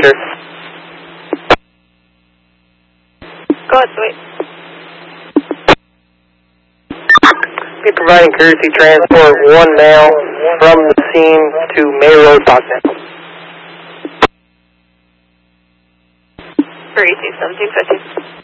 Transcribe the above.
Center. Go ahead, wait. Be providing courtesy transport 1 male from the scene to May Road, Boston. For 181750.